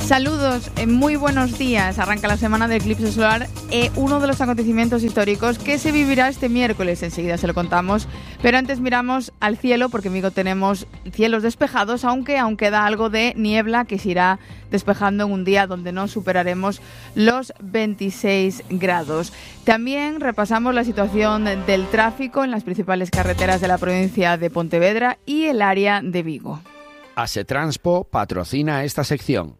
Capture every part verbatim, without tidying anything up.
Saludos, eh, muy buenos días. Arranca la semana del eclipse solar, eh, uno de los acontecimientos históricos que se vivirá este miércoles. Enseguida se lo contamos, pero antes miramos al cielo porque en Vigo tenemos cielos despejados, aunque aún queda algo de niebla que se irá despejando en un día donde no superaremos los veintiséis grados. También repasamos la situación del tráfico en las principales carreteras de la provincia de Pontevedra y el área de Vigo. Asetranspo patrocina esta sección.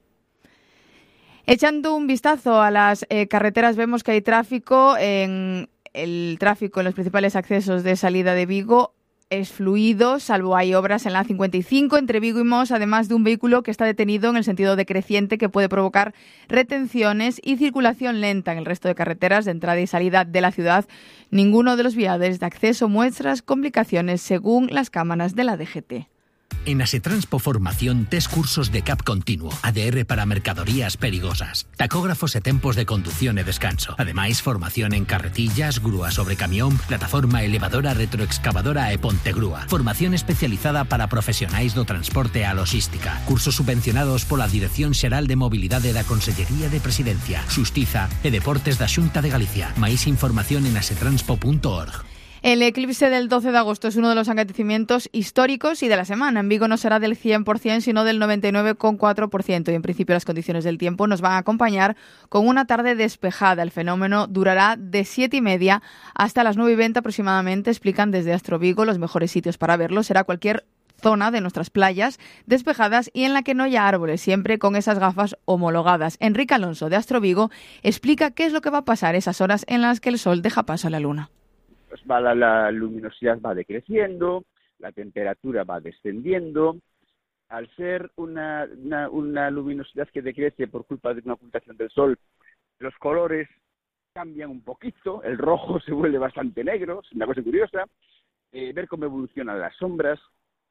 Echando un vistazo a las eh, carreteras vemos que hay tráfico en el tráfico en los principales accesos de salida de Vigo. Es fluido, salvo hay obras en la cincuenta y cinco entre Vigo y Mos, además de un vehículo que está detenido en el sentido decreciente que puede provocar retenciones y circulación lenta en el resto de carreteras de entrada y salida de la ciudad. Ninguno de los viales de acceso muestra complicaciones según las cámaras de la D G T. En Asetranspo Formación, tes cursos de C A P continuo, A D R para mercadorías perigosas, tacógrafos e tempos de condución e descanso. Ademais, formación en carretillas, grúa sobre camión, plataforma elevadora, retroexcavadora e pontegrúa. Formación especializada para profesionais do transporte e a logística. Cursos subvencionados pola Dirección Xeral de Mobilidade da Consellería de Presidencia, Xustiza e Deportes da Xunta de Galicia. Máis información en asetranspo punto org. El eclipse del doce de agosto es uno de los acontecimientos históricos y de la semana. En Vigo no será del cien por ciento, sino del noventa y nueve coma cuatro por ciento. Y en principio las condiciones del tiempo nos van a acompañar con una tarde despejada. El fenómeno durará de siete y media hasta las nueve y veinte aproximadamente. Explican desde Astro Vigo los mejores sitios para verlo. Será cualquier zona de nuestras playas despejadas y en la que no haya árboles, siempre con esas gafas homologadas. Enrique Alonso de Astro Vigo explica qué es lo que va a pasar esas horas en las que el sol deja paso a la luna. Pues va la, la luminosidad va decreciendo, la temperatura va descendiendo. Al ser una, una, una luminosidad que decrece por culpa de una ocultación del sol, los colores cambian un poquito, el rojo se vuelve bastante negro, es una cosa curiosa. Eh, ver cómo evolucionan las sombras,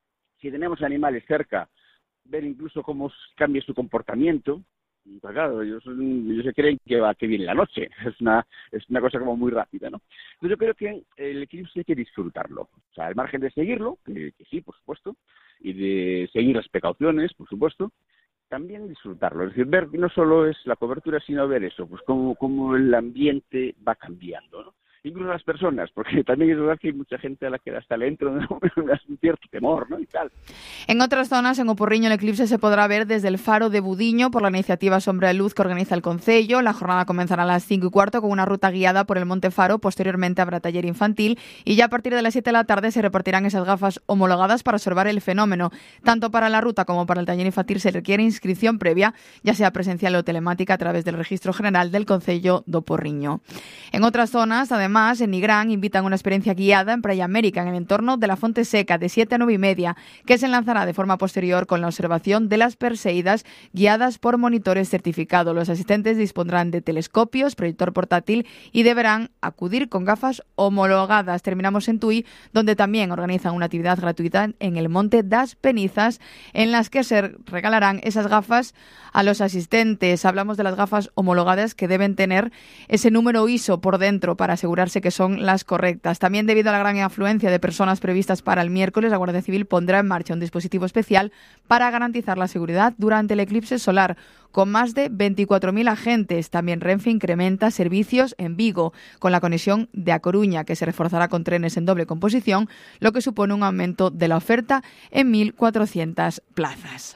si tenemos animales cerca, ver incluso cómo cambia su comportamiento. Pues claro, ellos, ellos se creen que va que viene la noche, es una es una cosa como muy rápida, ¿no? Entonces yo creo que el eclipse hay que disfrutarlo, o sea, al margen de seguirlo, que, que sí, por supuesto, y de seguir las precauciones, por supuesto, también disfrutarlo, es decir, ver no solo es la cobertura, sino ver eso, pues cómo, cómo el ambiente va cambiando, ¿no? Incluso las personas, porque también es verdad que hay mucha gente a la que hasta le entra un cierto temor, ¿no? Y tal. En otras zonas, en Oporriño, el eclipse se podrá ver desde el Faro de Budiño por la iniciativa Sombra de Luz que organiza el Concello. La jornada comenzará a las cinco y cuarto con una ruta guiada por el Monte Faro. Posteriormente habrá taller infantil y ya a partir de las siete de la tarde se repartirán esas gafas homologadas para observar el fenómeno. Tanto para la ruta como para el taller infantil se requiere inscripción previa, ya sea presencial o telemática a través del Registro General del Concello de Oporriño. En otras zonas, además, Además, en Nigrán invitan a una experiencia guiada en Praia América, en el entorno de la Fonte Seca, de siete a nueve y media, que se lanzará de forma posterior con la observación de las Perseidas, guiadas por monitores certificados. Los asistentes dispondrán de telescopios, proyector portátil y deberán acudir con gafas homologadas. Terminamos en Tui, donde también organizan una actividad gratuita en el Monte das Penizas, en las que se regalarán esas gafas a los asistentes. Hablamos de las gafas homologadas que deben tener ese número I S O por dentro para asegurar que son las correctas. También debido a la gran afluencia de personas previstas para el miércoles, la Guardia Civil pondrá en marcha un dispositivo especial para garantizar la seguridad durante el eclipse solar, con más de veinticuatro mil agentes. También Renfe incrementa servicios en Vigo, con la conexión de A Coruña, que se reforzará con trenes en doble composición, lo que supone un aumento de la oferta en mil cuatrocientas plazas.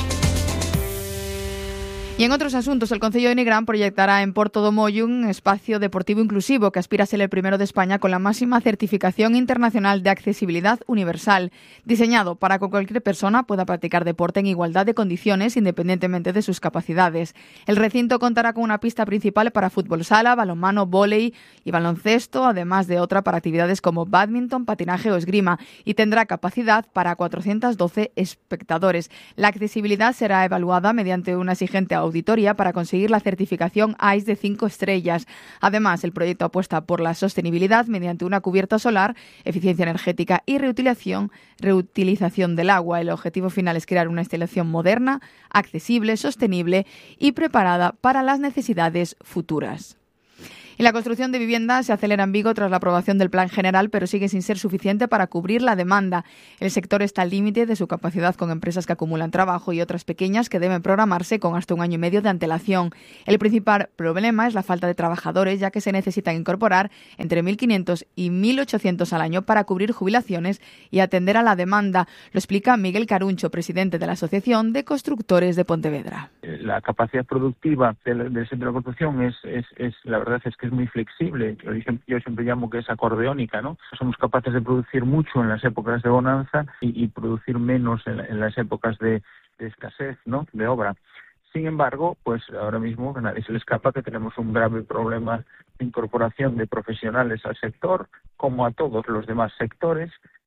Y en otros asuntos, el Concello de Nigrán proyectará en Porto do Mollo un espacio deportivo inclusivo que aspira a ser el primero de España con la máxima certificación internacional de accesibilidad universal, diseñado para que cualquier persona pueda practicar deporte en igualdad de condiciones independientemente de sus capacidades. El recinto contará con una pista principal para fútbol sala, balonmano, vóley y baloncesto, además de otra para actividades como bádminton, patinaje o esgrima, y tendrá capacidad para cuatrocientos doce espectadores. La accesibilidad será evaluada mediante una exigente auditoría para conseguir la certificación I S E de cinco estrellas. Además, el proyecto apuesta por la sostenibilidad mediante una cubierta solar, eficiencia energética y reutilización, reutilización del agua. El objetivo final es crear una instalación moderna, accesible, sostenible y preparada para las necesidades futuras. Y la construcción de viviendas se acelera en Vigo tras la aprobación del Plan General, pero sigue sin ser suficiente para cubrir la demanda. El sector está al límite de su capacidad, con empresas que acumulan trabajo y otras pequeñas que deben programarse con hasta un año y medio de antelación. El principal problema es la falta de trabajadores, ya que se necesitan incorporar entre mil quinientos y mil ochocientos al año para cubrir jubilaciones y atender a la demanda. Lo explica Miguel Caruncho, presidente de la Asociación de Constructores de Pontevedra. La capacidad productiva del, del sector de la construcción es, es, es, la verdad es que es muy flexible. Yo, yo siempre llamo que es acordeónica, ¿no? Somos capaces de producir mucho en las épocas de bonanza y, y producir menos en, en las épocas de, de escasez, ¿no?, de obra. Sin embargo, pues ahora mismo a nadie se le escapa que tenemos un grave problema de incorporación de profesionales al sector, como a todos los demás sectores.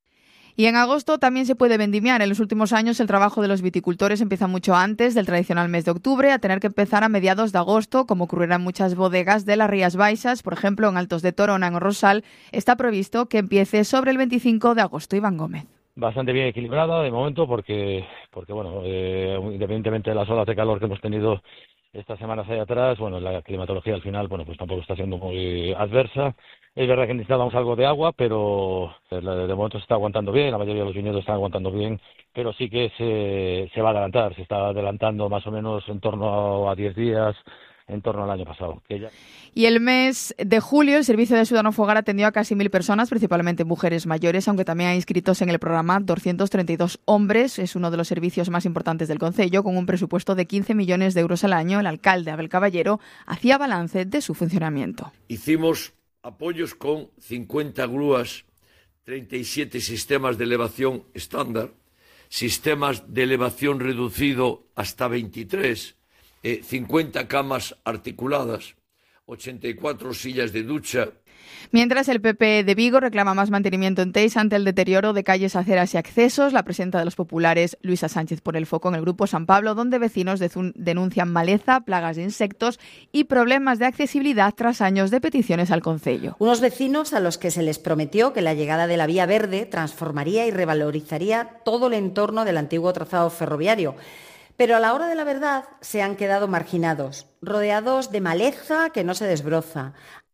Y en agosto también se puede vendimiar. En los últimos años el trabajo de los viticultores empieza mucho antes del tradicional mes de octubre, a tener que empezar a mediados de agosto, como ocurrirá en muchas bodegas de las Rías Baixas. Por ejemplo, en Altos de Torona, en O Rosal, está previsto que empiece sobre el veinticinco de agosto. Iván Gómez. Bastante bien equilibrada de momento porque, porque bueno, eh, independientemente de las olas de calor que hemos tenido estas semanas ahí atrás, bueno, la climatología al final, bueno, pues tampoco está siendo muy adversa. Es verdad que necesitábamos algo de agua, pero de momento se está aguantando bien, la mayoría de los viñedos están aguantando bien, pero sí que se, se va a adelantar, se está adelantando más o menos en torno a diez días, en torno al año pasado. Que ya... Y el mes de julio el Servicio de Ciudadano Fogar atendió a casi mil personas, principalmente mujeres mayores, aunque también hay inscritos en el programa doscientos treinta y dos hombres. Es uno de los servicios más importantes del concello, con un presupuesto de quince millones de euros al año. El alcalde Abel Caballero hacía balance de su funcionamiento. Hicimos apoyos con cincuenta grúas, treinta y siete sistemas de elevación estándar, sistemas de elevación reducido hasta veintitrés, eh, cincuenta camas articuladas, ochenta y cuatro sillas de ducha. Mientras, el P P de Vigo reclama más mantenimiento en Teis ante el deterioro de calles, aceras y accesos. La presidenta de los populares, Luisa Sánchez, pone el foco en el grupo San Pablo, donde vecinos denuncian maleza, plagas de insectos y problemas de accesibilidad tras años de peticiones al concello. Unos vecinos a los que se les prometió que la llegada de la vía verde transformaría y revalorizaría todo el entorno del antiguo trazado ferroviario. Pero a la hora de la verdad se han quedado marginados, rodeados de maleza que no se desbroza.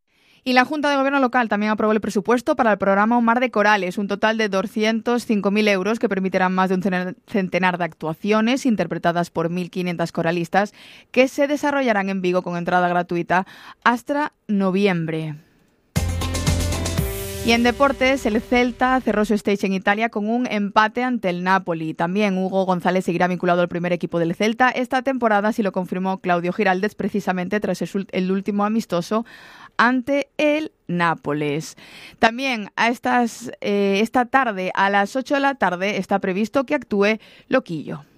Y la Junta de Gobierno local también aprobó el presupuesto para el programa Un Mar de Corales, un total de doscientos cinco mil euros que permitirán más de un centenar de actuaciones interpretadas por mil quinientas coralistas que se desarrollarán en Vigo con entrada gratuita hasta noviembre. Y en deportes, el Celta cerró su stage en Italia con un empate ante el Napoli. También Hugo González seguirá vinculado al primer equipo del Celta esta temporada, así lo confirmó Claudio Giraldez precisamente tras el último amistoso ante el Nápoles. También a estas, eh, esta tarde, a las ocho de la tarde, está previsto que actúe Loquillo.